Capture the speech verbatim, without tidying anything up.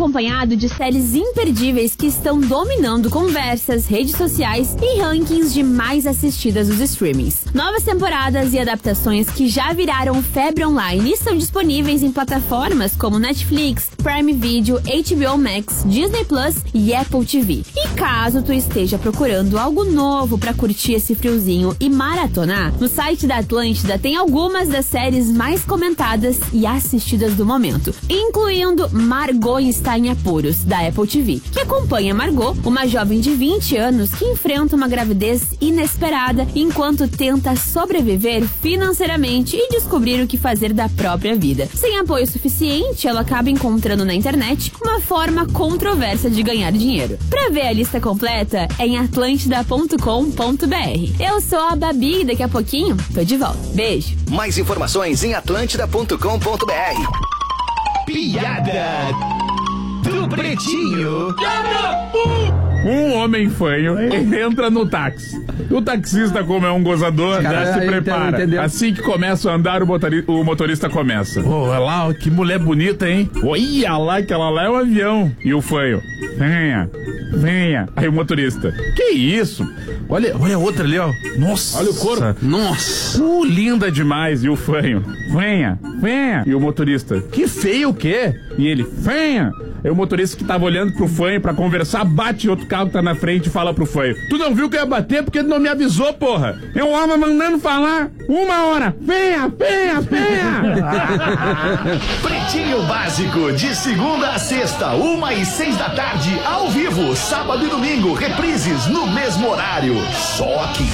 acompanhado de séries imperdíveis que estão dominando conversas, redes sociais e rankings de mais assistidas dos streamings. Novas temporadas e adaptações que já viraram febre online estão disponíveis em plataformas como Netflix, Prime Video, H B O Max, Disney Plus e Apple T V. E caso tu esteja procurando algo novo pra curtir esse friozinho e maratonar, no site da Atlântida tem algumas das séries mais comentadas e assistidas do momento, incluindo Margot Está em Apuros, da Apple T V, que acompanha Margot, uma jovem de vinte anos que enfrenta uma gravidez inesperada enquanto tenta sobreviver financeiramente e descobrir o que fazer da própria vida. Sem apoio suficiente, ela acaba encontrando na internet uma forma controversa de ganhar dinheiro. Pra ver a lista completa, é em atlântida ponto com ponto b r. Eu sou a Babi e daqui a pouquinho tô de volta. Beijo. Mais informações em atlântida ponto com ponto b r. Piada do Pretinho. Um homem fanho entra no táxi. O taxista, como é um gozador, já se prepara. Entendeu? Assim que começa a andar, o, motori- o motorista começa. Ô, olha lá, que mulher bonita, hein? Olha lá, aquela lá é um avião. E o fanho, venha, venha. Aí o motorista, que isso? Olha, olha a outra ali, ó. Nossa. Olha o corpo. Nossa. Uh, linda demais. E o fanho, venha, venha. E o motorista, que feio o quê? E ele, venha. Aí o motorista que tava olhando pro fanho pra conversar, bate em outro carro que tá na frente e fala pro fanho, tu não viu que eu ia bater porque tu não me avisou, porra? Eu tava mandando falar uma hora. Venha, venha, venha. Pretinho Básico, de segunda a sexta, uma e seis da tarde, ao vivo, sábado e domingo, reprises no mesmo horário. Só aqui